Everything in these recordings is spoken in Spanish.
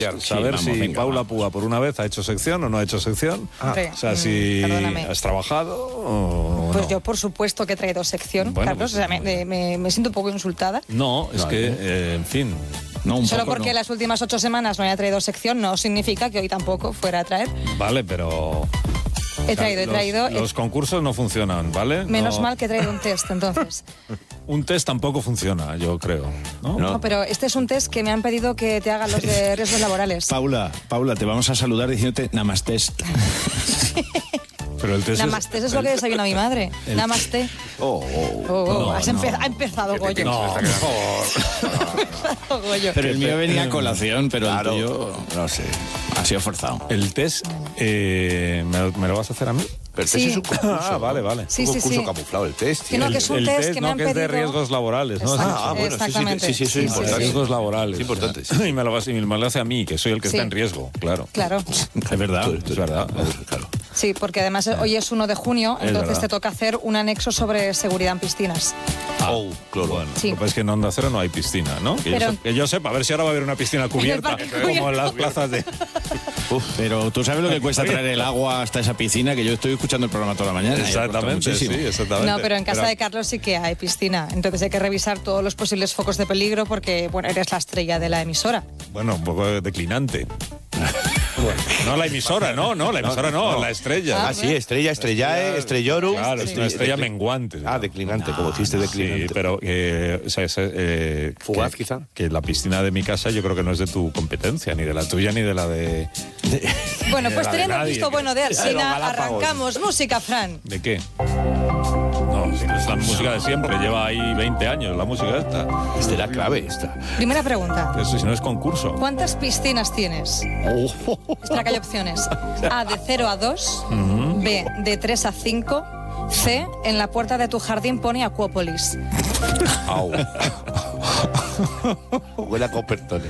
saber si Paula Púa por una vez ha hecho sección o no ha hecho sección. O sea, si has trabajado o Pues no. yo por supuesto que he traído sección, Bueno, Carlos. pues, O sea, me siento un poco insultada. No, es que, en fin... No, Solo porque las últimas 8 semanas no haya traído sección no significa que hoy tampoco fuera a traer. Vale, pero... He traído. Los concursos no funcionan, ¿vale? Menos No. mal que he traído un test, entonces. Un test tampoco funciona, yo creo, ¿no? No, pero este es un test que me han pedido que te hagan los de riesgos laborales. Paula, te vamos a saludar diciéndote Namastest. Pero el test Namaste es lo que desayuna mi madre. Namaste. Ha empezado, Goyo. No, Goyo. Pero el mío venía a colación, pero Claro, el tuyo, no sé, ha sido forzado. el test, ¿me lo vas a hacer a mí? Pero el Sí. test es un concurso. Vale. Sí, un sí, concurso sí. camuflado, el test. Que no, que es un El test que me han que es de pedido. riesgos laborales, ¿no? Exacto. bueno, Exactamente. sí, importante. Riesgos laborales. Sí, importante, sí. Y me lo hace a mí, que soy el que Sí. está en riesgo, claro. Claro. Es verdad. Es verdad. Claro. Sí, porque además hoy es 1 de junio, Es entonces verdad. te toca hacer un anexo sobre seguridad en piscinas. Claro. Bueno, Sí. lo que pasa es que en Onda Cero no hay piscina, ¿no? Pero- Que yo sepa, a ver si ahora va a haber una piscina cubierta, parque como en las plazas de... Pero tú sabes lo que cuesta traer el agua hasta esa piscina, que yo estoy escuchando el programa toda la mañana. y cuesta Exactamente, sí, muchísimo. exactamente. No, pero en casa de Carlos sí que hay piscina, entonces hay que revisar todos los posibles focos de peligro porque, bueno, eres la estrella de la emisora. Bueno, un poco declinante. No la emisora, no, la emisora no, la estrella. Ah, sí, Estrellae, Estrellorum. Claro, es una estrella menguante. Declinante, como dijiste, declinante. Sí, pero Fugaz, que, quizá. Que la piscina de mi casa yo creo que no es de tu competencia, ni de la tuya, ni de la de... Bueno, de pues la de teniendo nadie, visto que- bueno de de los Alsina, Galápagos. arrancamos música, Fran. ¿De qué? No, si es la música de siempre, lleva ahí 20 años la música esta. Esta era clave, esta. Primera pregunta. Eso si no es concurso. ¿Cuántas piscinas tienes? Espera que hay opciones. A, de 0 a 2. B, de 3 a 5. C, en la puerta de tu jardín pone Acuópolis. Au. Huele a Coppertone.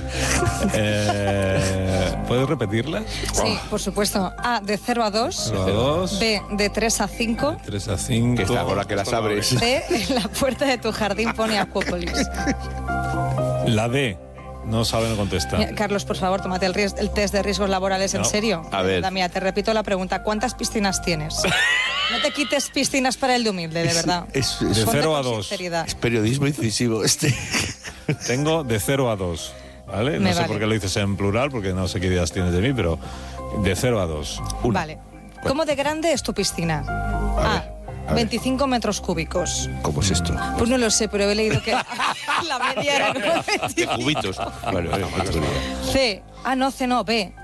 ¿Puedes repetirlas? Sí, por supuesto. A, de 0 a 2. 0 a 2. B, de 3 a 5. 3 a 5. Que está ahora que las abres. C, en la puerta de tu jardín pone Acuópolis. La D. No saben contestar. Mira, Carlos, por favor, tómate el test de riesgos laborales en No. serio. A ver. Mira, te repito la pregunta. ¿Cuántas piscinas tienes? No te quites piscinas para el de humilde, de verdad. De Ponte 0 a con 2. sinceridad. Es periodismo incisivo este. Tengo de 0 a 2. ¿Vale? No Me sé vale. por qué lo dices en plural, porque no sé qué ideas tienes de mí, pero de 0 a 2. Vale. ¿Cómo de grande es tu piscina? A, 25 metros cúbicos. ¿Cómo es esto? Pues no lo sé, pero he leído que la media era como De 25. cubitos. Vale, C, C no, B.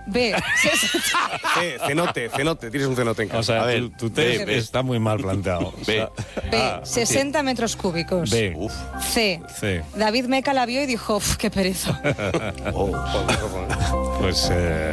Cenote, tienes un cenote en casa. O sea, A ver, tu test B. está muy mal planteado. O sea, B, 60 metros cúbicos. B. Uf. C, C. David Meca la vio y dijo, "Uf, qué pereza". Pues,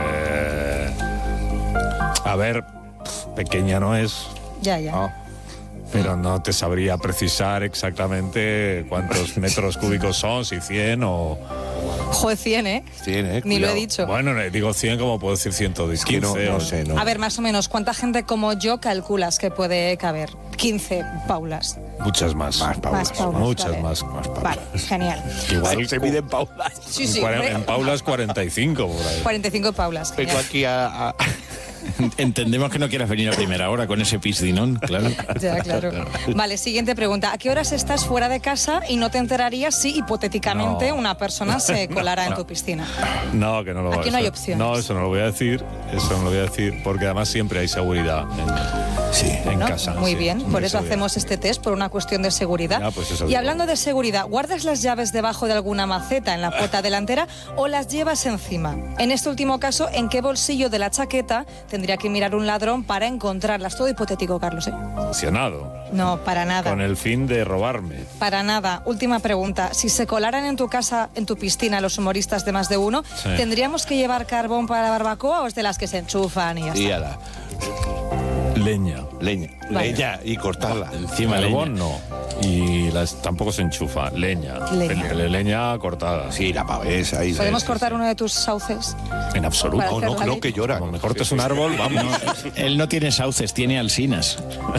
a ver, pequeña no es, Ya. pero no te sabría precisar exactamente cuántos metros cúbicos son, si 100 o... Joder, 100, ¿eh? Tiene, Ni lo he cuidado. dicho. Bueno, digo 100 como puedo decir 115. Que no sé, no. A ver, más o menos, ¿cuánta gente como yo calculas que puede caber? 15 Paulas. Muchas más. Más Paulas. Muchas vale. más. Vale, genial. Igual Se miden paulas. Sí, sí. en Paulas 45 por ahí. 45 Paulas. Vengo Genial. aquí a... Entendemos que no quieras venir a primera hora con ese piscinón, claro. Ya, claro. Vale, siguiente pregunta. ¿A qué horas estás fuera de casa y no te enterarías si hipotéticamente No. una persona se colara en tu piscina? No, que no lo Aquí no hay opciones. No, eso no lo voy a decir. Eso no lo voy a decir porque además siempre hay seguridad en ¿No? casa. Muy sí, bien, siempre por hay eso seguridad. hacemos este test, por una cuestión de seguridad. Ya, pues eso Y digo. hablando de seguridad, ¿guardas las llaves debajo de alguna maceta en la puerta delantera o las llevas encima? En este último caso, ¿en qué bolsillo de la chaqueta tendría que mirar un ladrón para encontrarlas? Todo hipotético, Carlos, ¿eh? Sancionado, No, para nada. con el fin de robarme. Para nada. Última pregunta. Si se colaran en tu casa, en tu piscina, los humoristas de Más de Uno, Sí. ¿tendríamos que llevar carbón para la barbacoa o es de las que se enchufan y ya Y está? a la Leña. leña. Vale. Leña y cortarla. Encima Carbón leña. no. Y tampoco se enchufa. Leña. Leña cortada. Sí, la pavesa. Ahí, ¿Podemos cortar uno de tus sauces? En absoluto. No, que llora. Como me cortes un árbol, vamos. Él no tiene sauces, tiene alsinas.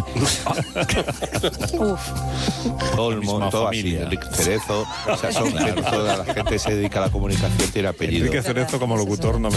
Olmo, todo así. Enrique Cerezo. O sea, toda la gente se dedica a la comunicación, tiene apellido. Enrique Cerezo como locutor no